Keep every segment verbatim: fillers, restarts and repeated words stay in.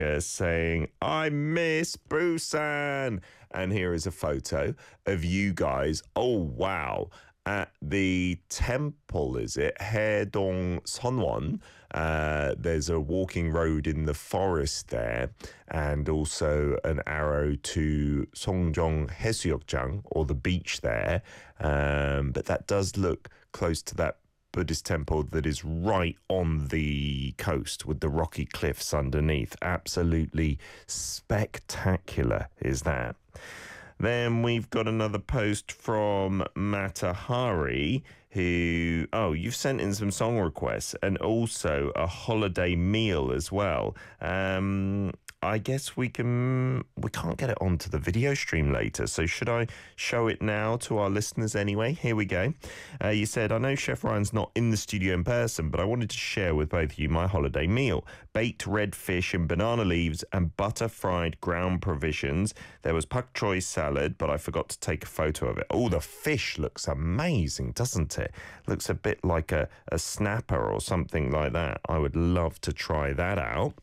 saying, I miss Busan. And here is a photo of you guys. Oh, wow. At the temple, is it? Haedong Sonwon. Uh, there's a walking road in the forest there, and also an arrow to Songjong Hesuyeokjang, or the beach there. Um, but that does look close to that Buddhist temple that is right on the coast with the rocky cliffs underneath. Absolutely spectacular is that. Then we've got another post from Matahari, who, oh, you've sent in some song requests and also a holiday meal as well. Um, I guess we can, we can't get it onto the video stream later, so should I show it now to our listeners anyway? Here we go. Uh, you said, I know Chef Ryan's not in the studio in person, but I wanted to share with both of you my holiday meal. Baked red fish in banana leaves and butter-fried ground provisions. There was pak choy salad, but I forgot to take a photo of it. Oh, the fish looks amazing, doesn't it? Looks a bit like a, a snapper or something like that. I would love to try that out.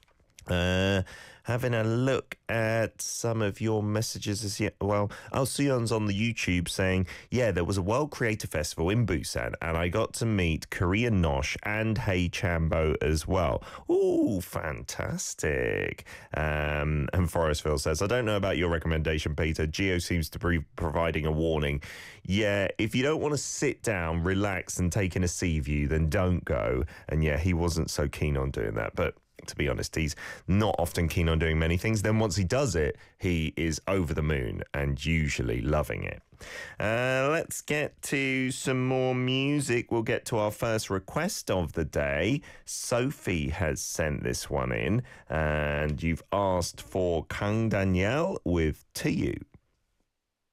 Uh, having a look at some of your messages as yet. Well, oh, Suyon's on the YouTube saying, yeah, there was a World Creator Festival in Busan and I got to meet Korean Nosh and Hey Chambo as well. Ooh, fantastic. Um, and Forestville says, I don't know about your recommendation, Peter. Geo seems to be providing a warning. Yeah, if you don't want to sit down, relax and take in a sea view, then don't go. And yeah, he wasn't so keen on doing that, but to be honest, he's not often keen on doing many things. Then once he does it, he is over the moon and usually loving it. Uh, let's get to some more music. We'll get to our first request of the day. Sophie has sent this one in, and you've asked for Kang Daniel with To You.